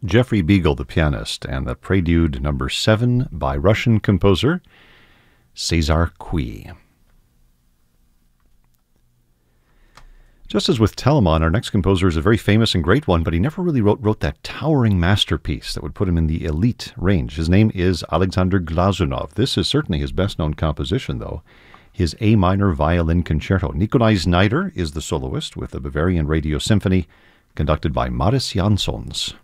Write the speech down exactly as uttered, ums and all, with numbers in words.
Jeffrey Beagle, the pianist, and the Prelude number seven by Russian composer Cesar Cui. Just as with Telemann, our next composer is a very famous and great one, but he never really wrote, wrote that towering masterpiece that would put him in the elite range. His name is Alexander Glazunov. This is certainly his best-known composition, though, his A minor violin concerto. Nikolai Znaider is the soloist with the Bavarian Radio Symphony, conducted by Maris Jansons.